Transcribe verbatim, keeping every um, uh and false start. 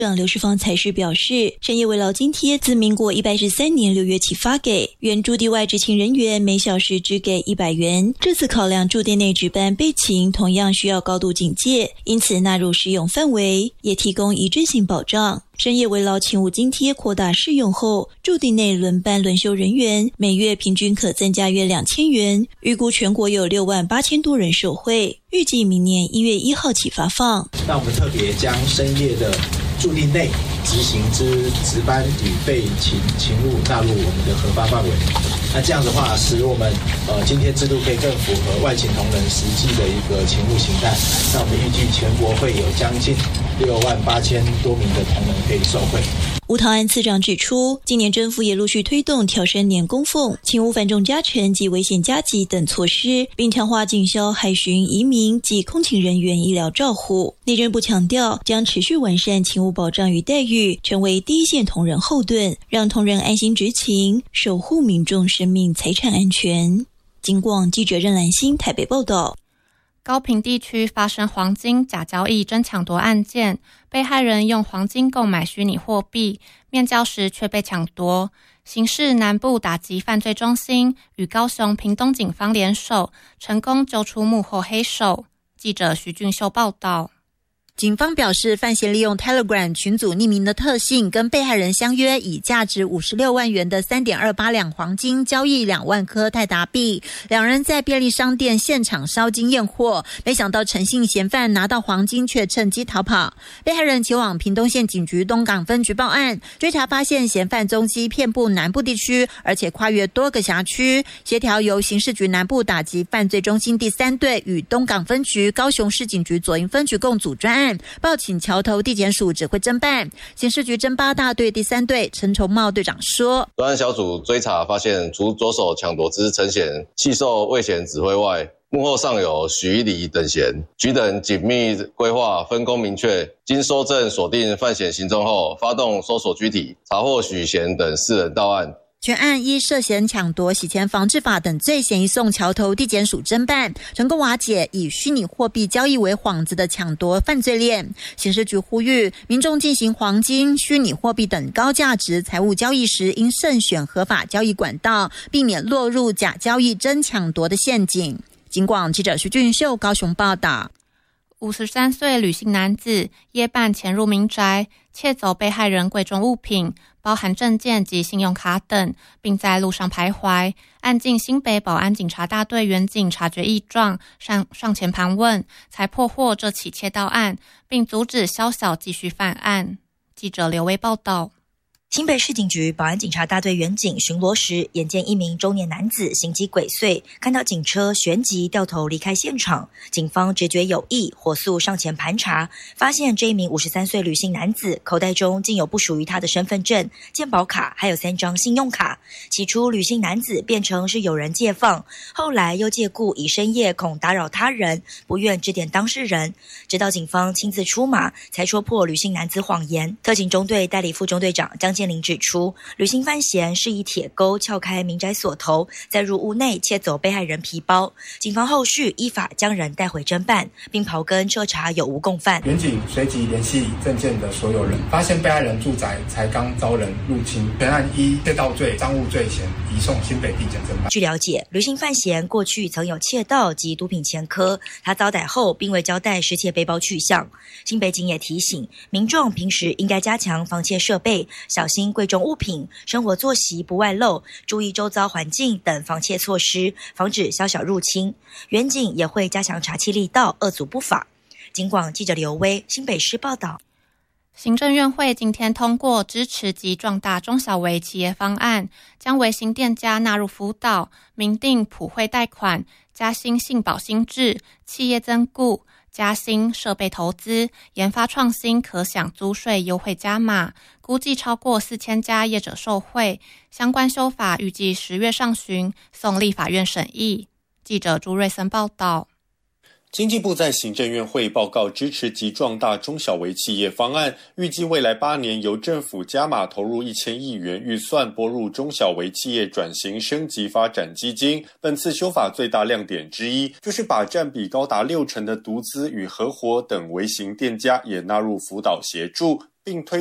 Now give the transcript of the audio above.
长刘世芳才是表示，深夜慰劳津贴自民国一百一十三年六月起发给原驻地外执勤人员，每小时只给一百元。这次考量驻店内值班备勤同样需要高度警戒，因此纳入适用范围，也提供一致性保障。深夜慰劳勤务津贴扩大适用后，驻地内轮班轮休人员每月平均可增加约两千元，预估全国有六万八千多人受惠，预计明年一月一号起发放。 那我们特别将深夜的驻地内执行之值班与备勤勤务纳入我们的核发范围。那这样的话，使我们呃津贴制度可以更符合外勤同仁实际的一个勤务形态。那我们预计全国会有将近六万八千多名的同仁可以受惠。 吴桃安次长指出，今年政府也陆续推动调升年供俸、勤务繁重加成及危险加急等措施，并强化警消、海巡、移民及空勤人员医疗照护。内政部强调，将持续完善勤务保障与待遇，成为第一线同仁后盾，让同仁安心执勤，守护民众生命财产安全。警广记者任兰心台北报道。 高屏地区发生黄金假交易真抢夺案件，被害人用黄金购买虚拟货币，面交时却被抢夺。刑事南部打击犯罪中心与高雄屏东警方联手，成功揪出幕后黑手。记者徐俊秀报道。 警方表示，范闲利用 Telegram 群组匿名的特性，跟被害人相约，以价值五十六万元的 三点二八两黄金交易两万颗泰达币。两人在便利商店现场烧金验货，没想到陈姓嫌犯拿到黄金却趁机逃跑。被害人前往屏东县警局东港分局报案，追查发现嫌犯踪迹遍布南部地区，而且跨越多个辖区。协调由刑事局南部打击犯罪中心第三队与东港分局、高雄市警局左营分局共组专案，报请桥头地检署指挥侦办。刑事局侦八大队第三队陈崇茂队长说， 专案小组追查发现，除着手抢夺之陈嫌弃受魏嫌指挥外，幕后尚有许一黎等嫌，局等紧密规划，分工明确。经搜证锁定犯嫌行踪后，发动搜索具体，查获许嫌等四人到案。 全案依涉嫌抢夺、洗钱防治法等罪嫌移送桥头地检署侦办，成功瓦解以虚拟货币交易为幌子的抢夺犯罪链。刑事局呼吁民众进行黄金、虚拟货币等高价值财物交易时，应慎选合法交易管道，避免落入假交易真抢夺的陷阱。警广记者徐俊秀高雄报道。 五十三岁吕姓男子夜半潜入民宅，窃走被害人贵重物品，包含证件及信用卡等，并在路上徘徊。案经新北保安警察大队员警察觉异状，上上前盘问，才破获这起窃盗案，并阻止宵小继续犯案。记者刘威报道。 新北市警局保安警察大队员警巡逻时，眼见一名中年男子行迹鬼祟，看到警车旋即掉头离开现场。警方直觉有异，火速上前盘查，发现这一名五十三岁吕姓男子口袋中竟有不属于他的身份证、健保卡，还有三张信用卡。起初吕姓男子辩称是有人借放，后来又借故以深夜恐打扰他人，不愿指点当事人。直到警方亲自出马，才戳破吕姓男子谎言。特警中队代理副中队长江建林指出，吕姓犯嫌是以铁钩撬开民宅锁头，再入屋内窃走被害人皮包。警方后续依法将人带回侦办，并刨根彻查有无共犯。 员警随即联系证件的所有人，发现被害人住宅才刚遭人入侵，全案依窃盗罪、赃物罪嫌移送新北地检侦办。 据了解，吕姓犯嫌过去曾有窃盗及毒品前科，他遭逮后并未交代失窃背包去向。新北警也提醒民众平时应该加强防窃设备，小心贵重物品，生活作息不外漏，注意周遭环境等防窃措施，防止宵小入侵。员警也会加强查缉力道，遏阻不法。警广记者刘威新北市报道。 行政院会今天通过支持及壮大中小微企业方案，将微型店家纳入辅导，明定普惠贷款、加薪信保新制、企业增雇、加薪设备投资、研发创新可享租税优惠加码，估计超过四千家业者受惠。相关修法预计十月上旬送立法院审议。记者朱瑞森报道。 经济部在行政院会报告支持及壮大中小微企业方案，预计未来八年由政府加码投入一千亿元预算拨入中小微企业转型升级发展基金。本次修法最大亮点之一，就是把占比高达六成的独资与合伙等微型店家也纳入辅导协助，并推